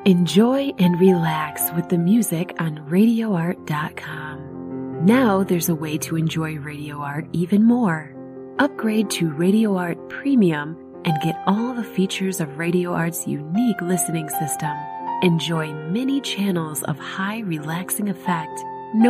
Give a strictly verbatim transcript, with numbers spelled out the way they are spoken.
Enjoy and relax with the music on radio art dot com. Now there's a way to enjoy Radio Art even more. Upgrade to Radio Art Premium and get all the features of Radio Art's unique listening system. Enjoy many channels of high relaxing effect